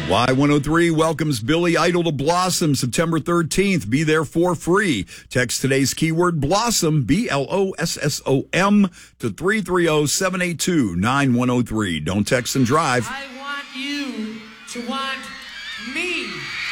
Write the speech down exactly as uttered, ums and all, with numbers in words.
Y one oh three welcomes Billy Idol to Blossom September thirteenth. Be there for free. Text today's keyword Blossom, B L O S S O M, to three three zero, seven eight two, nine one zero three. Don't text and drive. I want you to want me.